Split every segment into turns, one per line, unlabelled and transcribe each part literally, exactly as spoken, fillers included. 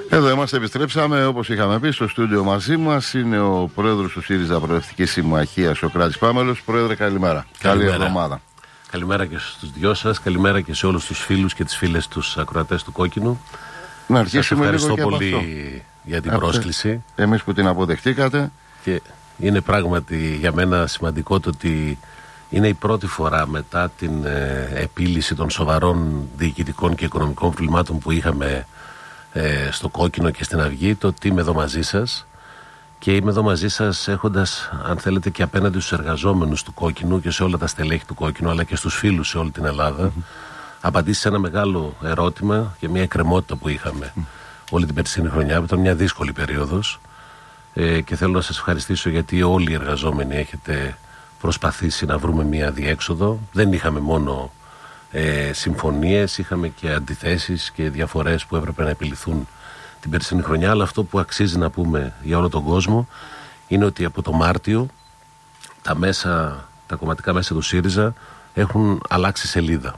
Εδώ είμαστε, επιστρέψαμε. Όπως είχαμε πει, στο στούντιο μαζί μας είναι ο πρόεδρος του ΣΥΡΙΖΑ Προοδευτικής Συμμαχίας, Σωκράτης Πάμελος. Πρόεδρε, καλημέρα.
καλημέρα.
Καλή εβδομάδα.
Καλημέρα και στους δυο σας. Καλημέρα και σε όλους τους φίλους και τις φίλες τους ακροατές του Κόκκινου.
Να αρχίσουμε
σας ευχαριστώ
λίγο
πολύ
αυτό.
για την
Αυτή,
πρόσκληση.
Εμείς που την αποδεχτήκατε.
Και είναι πράγματι για μένα σημαντικό το ότι είναι η πρώτη φορά μετά την ε, επίλυση των σοβαρών διοικητικών και οικονομικών προβλημάτων που είχαμε ε, στο Κόκκινο και στην Αυγή, το ότι είμαι εδώ μαζί σας. Και είμαι εδώ μαζί σας έχοντας, αν θέλετε, και απέναντι στους εργαζόμενους του Κόκκινου και σε όλα τα στελέχη του Κόκκινου, αλλά και στους φίλους σε όλη την Ελλάδα, mm-hmm. απαντήσει σε ένα μεγάλο ερώτημα και μια εκκρεμότητα που είχαμε mm. όλη την περσινή χρονιά, που ήταν μια δύσκολη περίοδος. Ε, και θέλω να σας ευχαριστήσω γιατί όλοι οι εργαζόμενοι έχετε προσπαθήσει να βρούμε μια διέξοδο. Δεν είχαμε μόνο ε, συμφωνίες, είχαμε και αντιθέσεις και διαφορές που έπρεπε να επιληθούν την περσινή χρονιά, αλλά αυτό που αξίζει να πούμε για όλο τον κόσμο είναι ότι από το Μάρτιο τα μέσα, τα κομματικά μέσα του ΣΥΡΙΖΑ έχουν αλλάξει σελίδα.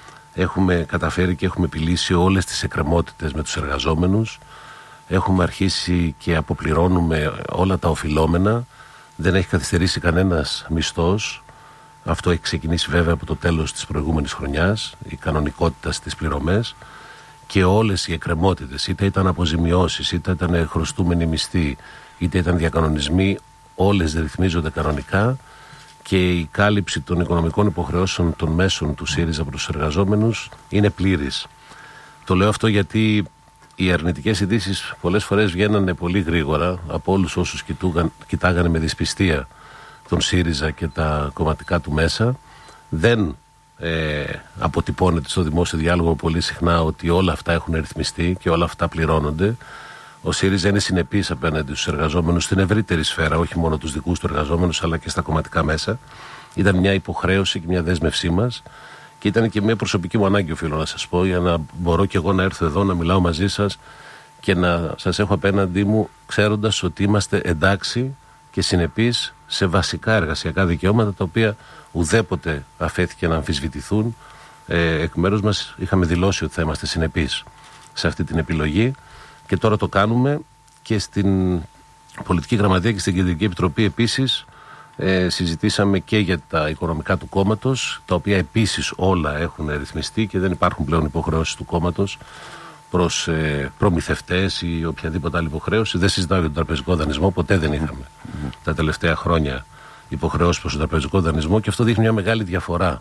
Έχουμε καταφέρει και έχουμε επιλύσει όλες τις εκκρεμότητες με τους εργαζόμενους. Έχουμε αρχίσει και αποπληρώνουμε όλα τα οφειλόμενα. Δεν έχει καθυστερήσει κανένας μισθός. Αυτό έχει ξεκινήσει βέβαια από το τέλος της προηγούμενης χρονιάς, η κανονικότητα στις πληρωμές. Και όλες οι εκκρεμότητες, είτε ήταν αποζημιώσεις, είτε ήταν χρωστούμενοι μισθοί, είτε ήταν διακανονισμοί, όλες ρυθμίζονται κανονικά και η κάλυψη των οικονομικών υποχρεώσεων των μέσων του ΣΥΡΙΖΑ προς τους εργαζόμενους είναι πλήρης. Το λέω αυτό γιατί οι αρνητικές ειδήσεις πολλές φορές βγαίνανε πολύ γρήγορα από όλους όσους κοιτούγαν, κοιτάγανε με δυσπιστία τον ΣΥΡΙΖΑ και τα κομματικά του μέσα. Δεν ε, αποτυπώνεται στο δημόσιο διάλογο πολύ συχνά ότι όλα αυτά έχουν ρυθμιστεί και όλα αυτά πληρώνονται. Ο ΣΥΡΙΖΑ είναι συνεπής απέναντι στους εργαζόμενους στην ευρύτερη σφαίρα, όχι μόνο τους δικούς του εργαζόμενους, αλλά και στα κομματικά μέσα. Ήταν μια υποχρέωση και μια δέσμευσή μας. Και ήταν και μια προσωπική μου ανάγκη, οφείλω να σας πω, για να μπορώ και εγώ να έρθω εδώ, να μιλάω μαζί σας και να σας έχω απέναντί μου, ξέροντας ότι είμαστε εντάξει και συνεπείς σε βασικά εργασιακά δικαιώματα, τα οποία ουδέποτε αφέθηκε να αμφισβητηθούν. Ε, εκ μέρους μας είχαμε δηλώσει ότι θα είμαστε συνεπείς σε αυτή την επιλογή και τώρα το κάνουμε και στην Πολιτική Γραμματεία και στην Κεντρική Επιτροπή επίσης. Ε, συζητήσαμε και για τα οικονομικά του κόμματος, τα οποία επίσης όλα έχουν ρυθμιστεί και δεν υπάρχουν πλέον υποχρεώσεις του κόμματος προς ε, προμηθευτές ή οποιαδήποτε άλλη υποχρέωση. Δεν συζητάω για τον τραπεζικό δανεισμό, ποτέ δεν είχαμε mm-hmm. τα τελευταία χρόνια υποχρεώσεις προς τον τραπεζικό δανεισμό και αυτό δείχνει μια μεγάλη διαφορά.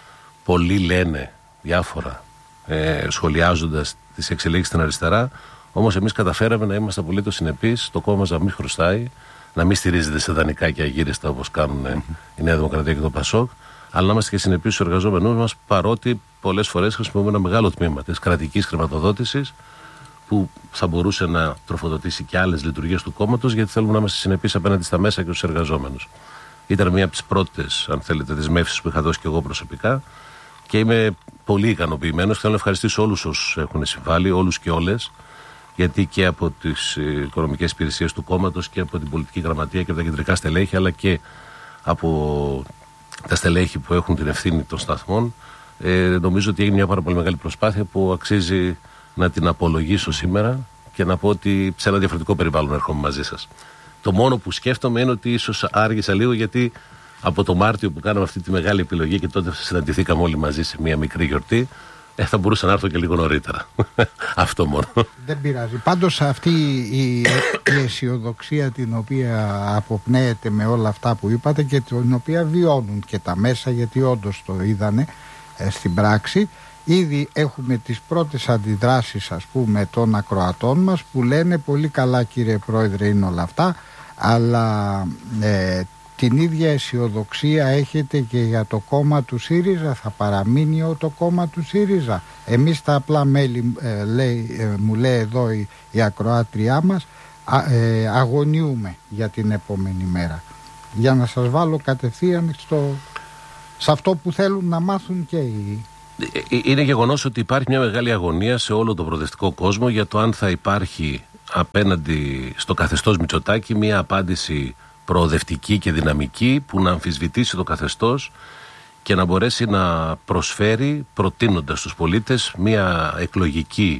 Πολλοί λένε διάφορα ε, σχολιάζοντας τις εξελίξεις στην αριστερά, όμως εμείς καταφέραμε να είμαστε απολύτως συνεπείς, το κόμμα μας να μην χρωστάει, να μην στηρίζεται σε δανεικά και αγύριστα όπως κάνουν mm-hmm. η Νέα Δημοκρατία και το ΠΑΣΟΚ, αλλά να είμαστε και συνεπείς στους εργαζόμενους μας, παρότι πολλές φορές χρησιμοποιούμε ένα μεγάλο τμήμα της κρατικής χρηματοδότησης που θα μπορούσε να τροφοδοτήσει και άλλες λειτουργίες του κόμματος, γιατί θέλουμε να είμαστε συνεπείς απέναντι στα μέσα και στους εργαζόμενους. Ήταν μία από τις πρώτες, αν θέλετε, δεσμεύσεις που είχα δώσει και εγώ προσωπικά και είμαι πολύ ικανοποιημένος. Θέλω να ευχαριστήσω όλους όσους έχουν συμβάλει, όλους και όλες. Γιατί και από τις οικονομικές υπηρεσίες του κόμματος και από την πολιτική γραμματεία και από τα κεντρικά στελέχη, αλλά και από τα στελέχη που έχουν την ευθύνη των σταθμών, ε, νομίζω ότι έγινε μια πάρα πολύ μεγάλη προσπάθεια που αξίζει να την απολογίσω σήμερα και να πω ότι σε ένα διαφορετικό περιβάλλον έρχομαι μαζί σας. Το μόνο που σκέφτομαι είναι ότι ίσως άργησα λίγο, γιατί από το Μάρτιο που κάναμε αυτή τη μεγάλη επιλογή και τότε συναντηθήκαμε όλοι μαζί σε μια μικρή γιορτή, Ε, θα μπορούσα να έρθω και λίγο νωρίτερα. Αυτό μόνο.
Δεν πειράζει. Πάντως αυτή η, η αισιοδοξία την οποία αποπνέεται με όλα αυτά που είπατε και την οποία βιώνουν και τα μέσα, γιατί όντως το είδανε ε, στην πράξη, ήδη έχουμε τις πρώτες αντιδράσεις, ας πούμε, των ακροατών μας που λένε πολύ καλά κύριε Πρόεδρε είναι όλα αυτά, αλλά ε, την ίδια αισιοδοξία έχετε και για το κόμμα του ΣΥΡΙΖΑ? Θα παραμείνει το κόμμα του ΣΥΡΙΖΑ? Εμείς τα απλά μέλη, ε, λέει, ε, μου λέει εδώ η, η ακροάτριά μας, α, ε, αγωνιούμε για την επόμενη μέρα. Για να σας βάλω κατευθείαν στο, σε αυτό που θέλουν να μάθουν και οι...
Είναι γεγονός ότι υπάρχει μια μεγάλη αγωνία σε όλο τον προοδευτικό κόσμο για το αν θα υπάρχει απέναντι στο καθεστώς Μητσοτάκη μια απάντηση προοδευτική και δυναμική που να αμφισβητήσει το καθεστώς και να μπορέσει να προσφέρει, προτείνοντας στους πολίτες, μια εκλογική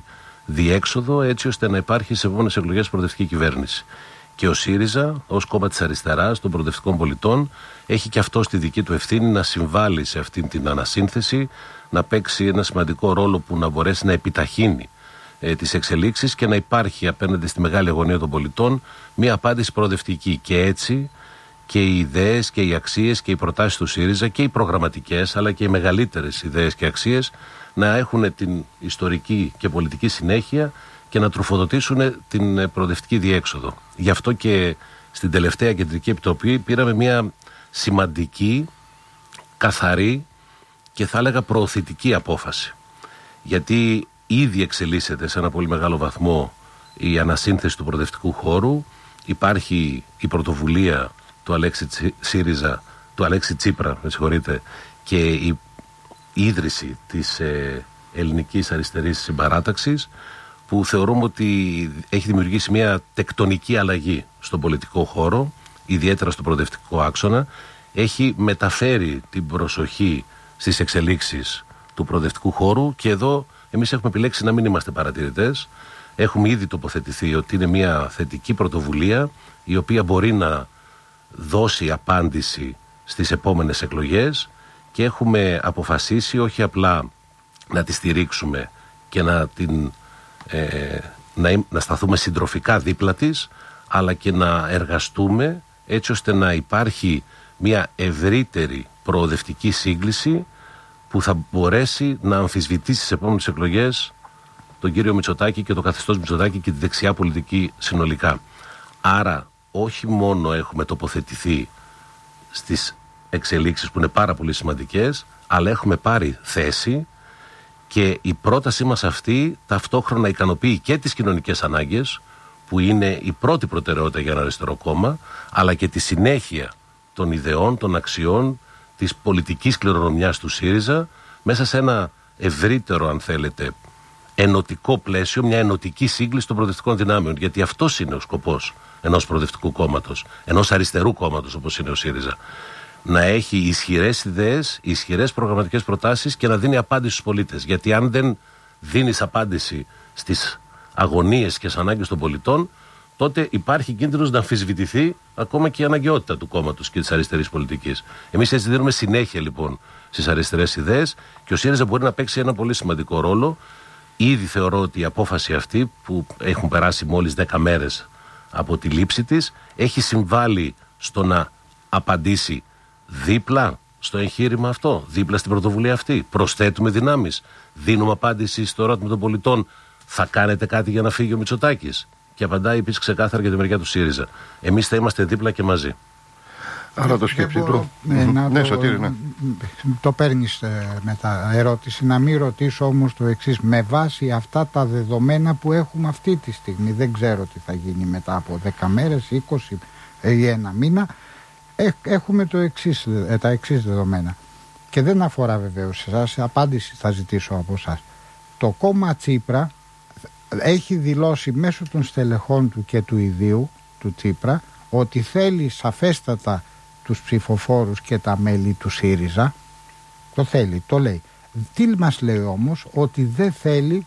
διέξοδο, έτσι ώστε να υπάρχει σε επόμενες εκλογές προοδευτική κυβέρνηση. Και ο ΣΥΡΙΖΑ, ως κόμμα της αριστεράς, των προοδευτικών πολιτών, έχει και αυτό στη δική του ευθύνη να συμβάλλει σε αυτήν την ανασύνθεση, να παίξει ένα σημαντικό ρόλο που να μπορέσει να επιταχύνει ε, τις εξελίξεις και να υπάρχει απέναντι στη μεγάλη αγωνία των πολιτών μια απάντηση προοδευτική. Και έτσι και οι ιδέες και οι αξίες και οι προτάσεις του ΣΥΡΙΖΑ και οι προγραμματικές, αλλά και οι μεγαλύτερες ιδέες και αξίες να έχουν την ιστορική και πολιτική συνέχεια και να τροφοδοτήσουν την προοδευτική διέξοδο. Γι' αυτό και στην τελευταία Κεντρική Επιτροπή πήραμε μια σημαντική, καθαρή και θα έλεγα προωθητική απόφαση. Γιατί ήδη εξελίσσεται σε ένα πολύ μεγάλο βαθμό η ανασύνθεση του προοδευτικού χώρου. Υπάρχει η πρωτοβουλία του Αλέξη ΣΥΡΙΖΑ, του Αλέξη Τσίπρα, με συγχωρείτε, και η ίδρυση της ε, ελληνικής αριστερής συμπαράταξης, που θεωρούμε ότι έχει δημιουργήσει μια τεκτονική αλλαγή στον πολιτικό χώρο, ιδιαίτερα στον προοδευτικό άξονα. Έχει μεταφέρει την προσοχή στις εξελίξεις του προοδευτικού χώρου και εδώ εμείς έχουμε επιλέξει να μην είμαστε παρατηρητές. Έχουμε ήδη τοποθετηθεί ότι είναι μια θετική πρωτοβουλία η οποία μπορεί να δώσει απάντηση στις επόμενες εκλογές και έχουμε αποφασίσει όχι απλά να τη στηρίξουμε και να, την, ε, να, να σταθούμε συντροφικά δίπλα της, αλλά και να εργαστούμε έτσι ώστε να υπάρχει μια ευρύτερη προοδευτική σύγκληση που θα μπορέσει να αμφισβητήσει στις επόμενες εκλογές τον κύριο Μητσοτάκη και το καθεστώς Μητσοτάκη και τη δεξιά πολιτική συνολικά. Άρα όχι μόνο έχουμε τοποθετηθεί στις εξελίξεις που είναι πάρα πολύ σημαντικές, αλλά έχουμε πάρει θέση και η πρότασή μας αυτή ταυτόχρονα ικανοποιεί και τις κοινωνικές ανάγκες, που είναι η πρώτη προτεραιότητα για ένα αριστερό κόμμα, αλλά και τη συνέχεια των ιδεών, των αξιών, της πολιτικής κληρονομιάς του ΣΥΡΙΖΑ μέσα σε ένα ευρύτερο, αν θέλετε, ενωτικό πλαίσιο, μια ενωτική σύγκληση των προοδευτικών δυνάμεων. Γιατί αυτός είναι ο σκοπός ενός προοδευτικού κόμματος, ενός αριστερού κόμματος όπως είναι ο ΣΥΡΙΖΑ. Να έχει ισχυρές ιδέες, ισχυρές προγραμματικές προτάσεις και να δίνει απάντηση στους πολίτες. Γιατί αν δεν δίνεις απάντηση στις αγωνίες και στις ανάγκες των πολιτών, τότε υπάρχει κίνδυνος να αμφισβητηθεί ακόμα και η αναγκαιότητα του κόμματος και της αριστερής πολιτικής. Εμείς έτσι δίνουμε συνέχεια λοιπόν στις αριστερές ιδέες και ο ΣΥΡΙΖΑ μπορεί να παίξει ένα πολύ σημαντικό ρόλο. Ήδη θεωρώ ότι η απόφαση αυτή, που έχουν περάσει μόλις δέκα μέρες από τη λήψη της, έχει συμβάλει στο να απαντήσει δίπλα στο εγχείρημα αυτό, δίπλα στην πρωτοβουλία αυτή. Προσθέτουμε δυνάμεις, δίνουμε απάντηση στο ερώτημα των πολιτών, θα κάνετε κάτι για να φύγει ο Μητσοτάκης? Και απαντάει επίσης ξεκάθαρα για τη μεριά του ΣΥΡΙΖΑ. Εμείς θα είμαστε δίπλα και μαζί.
Άρα το σκέψη του.
Ναι, Σωτήρη, ναι. Το παίρνεις με τα ερώτηση. Να μην ρωτήσω όμως το εξής. Με βάση αυτά τα δεδομένα που έχουμε αυτή τη στιγμή, δεν ξέρω τι θα γίνει μετά από δέκα μέρες, είκοσι ή ένα μήνα, έχουμε το εξής, τα εξής δεδομένα. Και δεν αφορά βεβαίως εσάς, απάντηση θα ζητήσω από εσάς. Το κόμμα Τσίπρα έχει δηλώσει μέσω των στελεχών του και του ιδίου του Τσίπρα ότι θέλει σαφέστατα τους ψηφοφόρους και τα μέλη του ΣΥΡΙΖΑ. Το θέλει, το λέει. Τι μας λέει όμως? Ότι δεν θέλει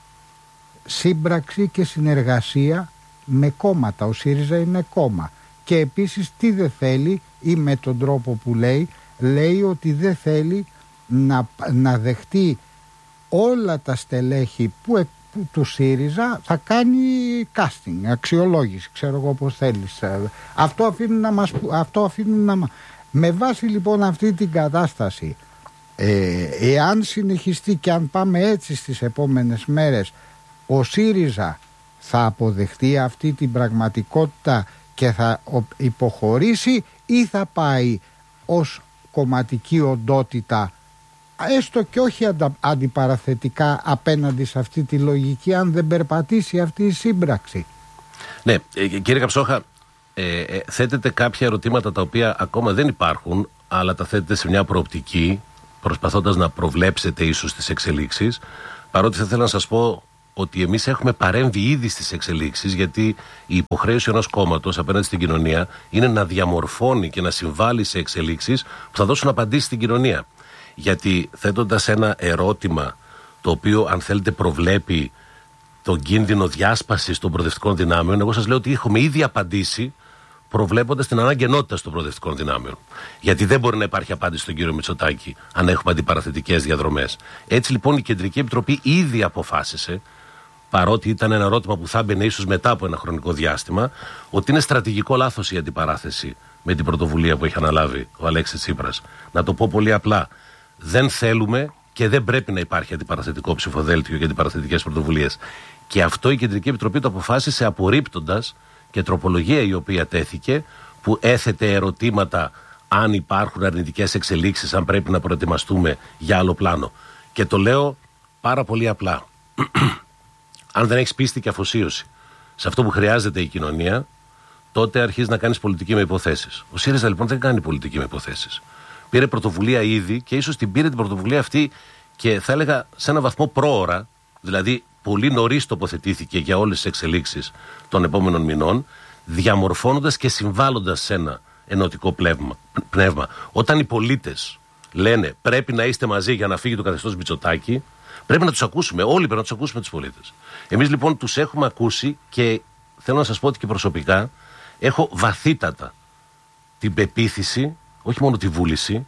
σύμπραξη και συνεργασία με κόμματα. Ο ΣΥΡΙΖΑ είναι κόμμα. Και επίσης τι δεν θέλει, ή με τον τρόπο που λέει, λέει ότι δεν θέλει να, να δεχτεί όλα τα στελέχη που, που του ΣΥΡΙΖΑ θα κάνει casting, αξιολόγηση, ξέρω εγώ πώς θέλεις. Αυτό αφήνουν να μας, αυτό αφήνουν να μας. Με βάση λοιπόν αυτή την κατάσταση, ε, εάν συνεχιστεί και αν πάμε έτσι στις επόμενες μέρες, ο ΣΥΡΙΖΑ θα αποδεχτεί αυτή την πραγματικότητα και θα υποχωρήσει, ή θα πάει ως κομματική οντότητα, έστω και όχι αντα, αντιπαραθετικά, απέναντι σε αυτή τη λογική, αν δεν περπατήσει αυτή η σύμπραξη?
Ναι, ε, κύριε Καψόχα, ε, ε, θέτετε κάποια ερωτήματα τα οποία ακόμα δεν υπάρχουν, αλλά τα θέτετε σε μια προοπτική, προσπαθώντας να προβλέψετε ίσως τις εξελίξεις, παρότι θα ήθελα να σας πω ότι εμείς έχουμε παρέμβει ήδη στις εξελίξεις, γιατί η υποχρέωση ενός κόμματος απέναντι στην κοινωνία είναι να διαμορφώνει και να συμβάλλει σε εξελίξεις που θα δώσουν απαντήσεις στην κοινωνία. Γιατί θέτοντας ένα ερώτημα το οποίο, αν θέλετε, προβλέπει τον κίνδυνο διάσπασης των προοδευτικών δυνάμεων, εγώ σας λέω ότι έχουμε ήδη απαντήσει προβλέποντας την ανάγκη ενότητας των προοδευτικών δυνάμεων. Γιατί δεν μπορεί να υπάρχει απάντηση στον κύριο Μητσοτάκη αν έχουμε αντιπαραθετικές διαδρομές. Έτσι λοιπόν η Κεντρική Επιτροπή ήδη αποφάσισε, παρότι ήταν ένα ερώτημα που θα έμπαινε ίσως μετά από ένα χρονικό διάστημα, ότι είναι στρατηγικό λάθος η αντιπαράθεση με την πρωτοβουλία που έχει αναλάβει ο Αλέξης Τσίπρας. Να το πω πολύ απλά. Δεν θέλουμε και δεν πρέπει να υπάρχει αντιπαραθετικό ψηφοδέλτιο και αντιπαραθετικές πρωτοβουλίες. Και αυτό η Κεντρική Επιτροπή το αποφάσισε απορρίπτοντας και τροπολογία η οποία τέθηκε, που έθετε ερωτήματα αν υπάρχουν αρνητικές εξελίξεις, αν πρέπει να προετοιμαστούμε για άλλο πλάνο. Και το λέω πάρα πολύ απλά. Αν δεν έχεις πίστη και αφοσίωση σε αυτό που χρειάζεται η κοινωνία, τότε αρχίζεις να κάνεις πολιτική με υποθέσεις. Ο ΣΥΡΙΖΑ λοιπόν δεν κάνει πολιτική με υποθέσεις. Πήρε πρωτοβουλία ήδη και ίσως την πήρε την πρωτοβουλία αυτή και θα έλεγα σε ένα βαθμό πρόωρα, δηλαδή πολύ νωρίς τοποθετήθηκε για όλες τις εξελίξεις των επόμενων μηνών, διαμορφώνοντας και συμβάλλοντας σε ένα ενωτικό πνεύμα. πνεύμα. Όταν οι πολίτες λένε πρέπει να είστε μαζί για να φύγει το καθεστώς Μητσοτάκη, πρέπει να τους ακούσουμε. Όλοι πρέπει να τους ακούσουμε τους πολίτες. Εμείς λοιπόν τους έχουμε ακούσει και θέλω να σας πω ότι και προσωπικά έχω βαθύτατα την πεποίθηση, όχι μόνο τη βούληση,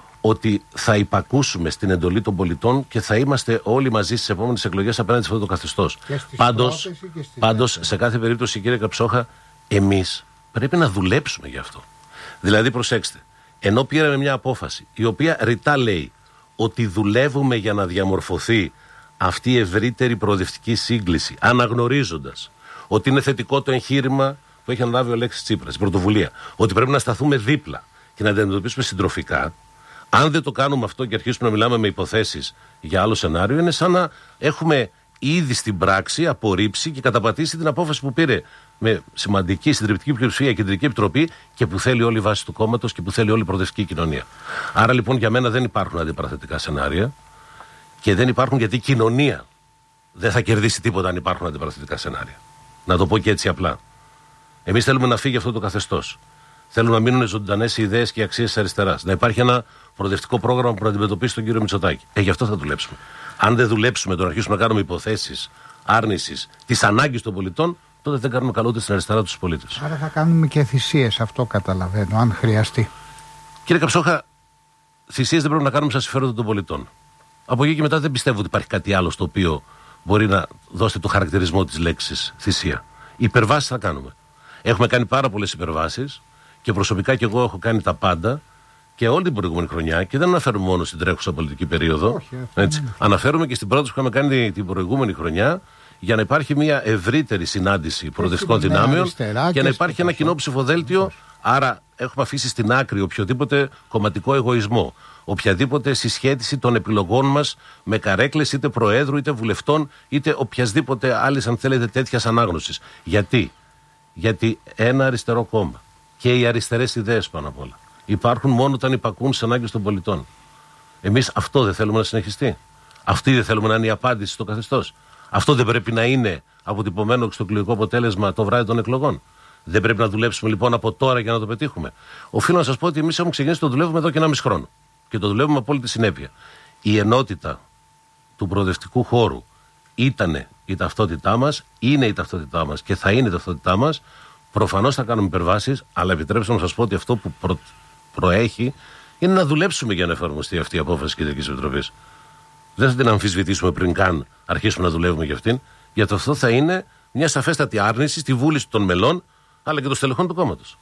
ότι θα υπακούσουμε στην εντολή των πολιτών και θα είμαστε όλοι μαζί στις επόμενες εκλογές απέναντι σε αυτό το καθεστώς. Πάντως, πάντως σε κάθε περίπτωση, κύριε Καψόχα, εμείς πρέπει να δουλέψουμε γι' αυτό. Δηλαδή, προσέξτε, ενώ πήραμε μια απόφαση η οποία ρητά λέει ότι δουλεύουμε για να διαμορφωθεί αυτή η ευρύτερη προοδευτική σύγκληση, αναγνωρίζοντας ότι είναι θετικό το εγχείρημα που έχει αναλάβει ο Αλέξης Τσίπρας, η πρωτοβουλία, ότι πρέπει να σταθούμε δίπλα και να αντιμετωπίσουμε συντροφικά. Αν δεν το κάνουμε αυτό και αρχίσουμε να μιλάμε με υποθέσεις για άλλο σενάριο, είναι σαν να έχουμε ήδη στην πράξη απορρίψει και καταπατήσει την απόφαση που πήρε με σημαντική συντριπτική πλειοψηφία η Κεντρική Επιτροπή και που θέλει όλη η βάση του κόμματος και που θέλει όλη η προοδευτική κοινωνία. Άρα λοιπόν για μένα δεν υπάρχουν αντιπαραθετικά σενάρια και δεν υπάρχουν γιατί η κοινωνία δεν θα κερδίσει τίποτα αν υπάρχουν αντιπαραθετικά σενάρια. Να το πω και έτσι απλά. Εμείς θέλουμε να φύγει αυτό το καθεστώς. Θέλουμε να μείνουν ζωντανές οι ιδέες και οι αξίες της αριστεράς. Να υπάρχει ένα προοδευτικό πρόγραμμα που να αντιμετωπίσει τον κύριο Μητσοτάκη. Ε, γι' αυτό θα δουλέψουμε. Αν δεν δουλέψουμε, το να αρχίσουμε να κάνουμε υποθέσεις άρνησης της ανάγκης των πολιτών, τότε δεν κάνουμε καλό ούτε στην αριστερά τους πολίτες.
Άρα θα κάνουμε και θυσίες, αυτό καταλαβαίνω, αν χρειαστεί.
Κύριε Καψόχα, θυσίες δεν πρέπει να κάνουμε σαν συμφέροντα των πολιτών. Από εκεί και μετά δεν πιστεύω ότι υπάρχει κάτι άλλο στο οποίο μπορεί να δώσετε το χαρακτηρισμό της λέξης θυσία. Υπερβάσεις θα κάνουμε. Έχουμε κάνει πάρα πολλές υπερβάσεις. Και προσωπικά και εγώ έχω κάνει τα πάντα και όλη την προηγούμενη χρονιά και δεν αναφέρουμε μόνο στην τρέχουσα πολιτική περίοδο. Όχι, έτσι. Αναφέρουμε και στην πρόταση που είχαμε κάνει την προηγούμενη χρονιά για να υπάρχει μια ευρύτερη συνάντηση προοδευτικών δυνάμεων και να υπάρχει ένα κοινό ψηφοδέλτιο. Όπως. Άρα έχουμε αφήσει στην άκρη οποιοδήποτε κομματικό εγωισμό, οποιαδήποτε συσχέτιση των επιλογών μας με καρέκλες είτε προέδρου είτε βουλευτών είτε οποιασδήποτε άλλης αν θέλετε τέτοιας ανάγνωσης. Γιατί? Γιατί ένα αριστερό κόμμα και οι αριστερές ιδέες πάνω απ' όλα υπάρχουν μόνο όταν υπακούν στις ανάγκες των πολιτών. Εμείς αυτό δεν θέλουμε να συνεχιστεί. Αυτή δεν θέλουμε να είναι η απάντηση στο καθεστώς. Αυτό δεν πρέπει να είναι αποτυπωμένο στο εκλογικό αποτέλεσμα το βράδυ των εκλογών. Δεν πρέπει να δουλέψουμε λοιπόν από τώρα για να το πετύχουμε. Οφείλω να σας πω ότι εμείς έχουμε ξεκινήσει να το δουλεύουμε εδώ και ένα μισό χρόνο. Και το δουλεύουμε με απόλυτη συνέπεια. Η ενότητα του προοδευτικού χώρου ήταν η ταυτότητά μας, είναι η ταυτότητά μας και θα είναι η ταυτότητά μας. Προφανώς θα κάνουμε υπερβάσεις, αλλά επιτρέψτε να σας πω ότι αυτό που προ... προέχει είναι να δουλέψουμε για να εφαρμοστεί αυτή η απόφαση της Κεντρικής Επιτροπής. Δεν θα την αμφισβητήσουμε πριν καν αρχίσουμε να δουλεύουμε για αυτήν, γιατί αυτό θα είναι μια σαφέστατη άρνηση στη βούληση των μελών, αλλά και των στελεχών του κόμματος.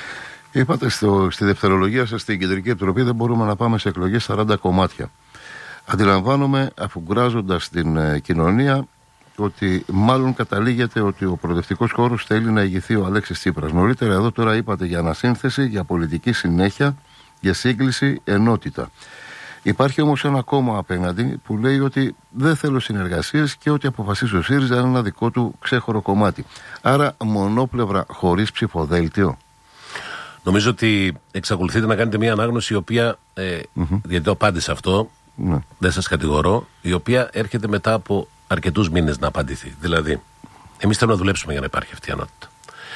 Είπατε στο, στη δευτερολογία σας στην Κεντρική Επιτροπή δεν μπορούμε να πάμε σε εκλογές σαράντα κομμάτια. Αντιλαμβάνομαι, αφουγκράζοντας την ε, κοινωνία, ότι μάλλον καταλήγεται ότι ο προοδευτικός χώρος θέλει να ηγηθεί ο Αλέξης Τσίπρας. Νωρίτερα εδώ τώρα είπατε για ανασύνθεση, για πολιτική συνέχεια, για σύγκληση, ενότητα. Υπάρχει όμως ένα κόμμα απέναντι που λέει ότι δεν θέλω συνεργασίες και ότι αποφασίσει ο ΣΥΡΙΖΑ είναι ένα δικό του ξέχωρο κομμάτι. Άρα μονόπλευρα χωρίς ψηφοδέλτιο.
Νομίζω ότι εξακολουθείτε να κάνετε μια ανάγνωση η οποία, ε, mm-hmm. γιατί το απάντησα αυτό, mm-hmm. δεν σας κατηγορώ, η οποία έρχεται μετά από αρκετούς μήνες να απαντηθεί. Δηλαδή, εμείς θέλουμε να δουλέψουμε για να υπάρχει αυτή η ενότητα.